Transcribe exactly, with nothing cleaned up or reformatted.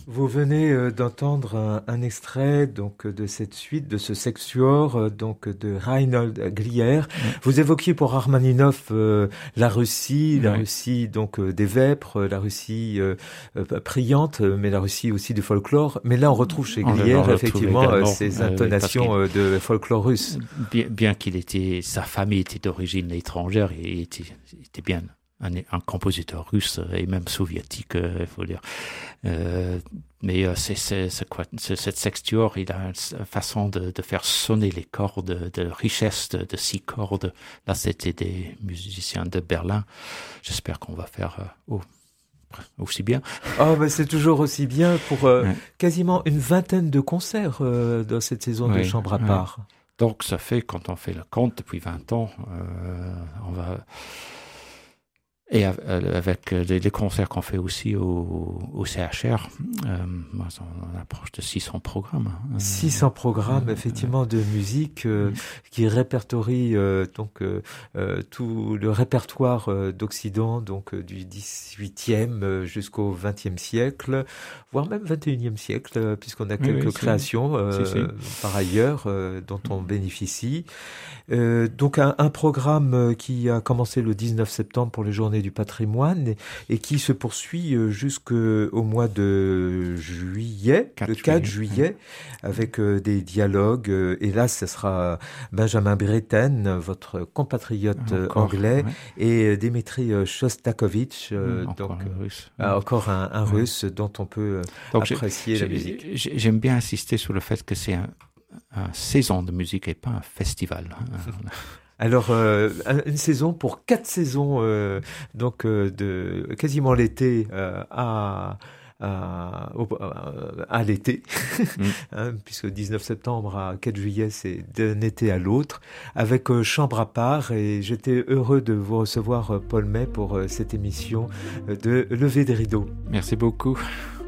Vous venez euh, d'entendre un, un extrait donc de cette suite, de ce sextuor euh, donc de Reinhold Glier. Oui. Vous évoquiez pour Rachmaninov euh, la Russie, la Oui. Russie donc euh, des vêpres, la Russie euh, euh, priante, mais la Russie aussi du folklore. Mais là, on retrouve chez On Glier le retrouve effectivement euh, également, ces euh, oui, intonations parce qu'il- euh, de folklore russe. bien, bien qu'il était, sa famille était d'origine étrangère, il était, il était bien un, un compositeur russe et même soviétique, il euh, faut dire. Euh, mais euh, c'est, c'est, c'est quoi, c'est, cette sextuor, il a une façon de, de faire sonner les cordes, de richesse de, de six cordes. Là, c'était des musiciens de Berlin. J'espère qu'on va faire euh, oh, aussi bien. Oh, bah, c'est toujours aussi bien pour euh, Ouais. quasiment une vingtaine de concerts euh, dans cette saison de Oui, chambre à oui. part. Donc, ça fait, quand on fait le compte depuis vingt ans, euh, on va... Et avec les concerts qu'on fait aussi au, au C H R, euh, on approche de six cents programmes. six cents programmes, euh, effectivement, de musique euh, mmh. qui répertorient euh, donc euh, euh, tout le répertoire euh, d'Occident, donc euh, du dix-huitième euh, jusqu'au vingtième siècle, voire même vingt et unième siècle, euh, puisqu'on a quelques oui, oui, créations euh, si, si. par ailleurs euh, dont on bénéficie. Euh, donc un, un programme qui a commencé le dix-neuf septembre pour les Journées du patrimoine et, et qui se poursuit jusqu'au mois de juillet, le quatre juillet, avec euh, des dialogues. Euh, et là, ce sera Benjamin Britten, votre compatriote encore, anglais, ouais. et Dimitri Shostakovich, euh, encore donc un russe, euh, encore un, un ouais. russe dont on peut donc apprécier j'ai, la musique. J'aime bien insister sur le fait que c'est un une saison de musique et pas un festival. Alors, euh, une saison pour quatre saisons, euh, donc euh, de quasiment l'été euh, à, à, à l'été, mm. hein, puisque dix-neuf septembre à quatre juillet, c'est d'un été à l'autre, avec euh, chambre à part. Et j'étais heureux de vous recevoir, Paul May, pour euh, cette émission de Lever des rideaux. Merci beaucoup.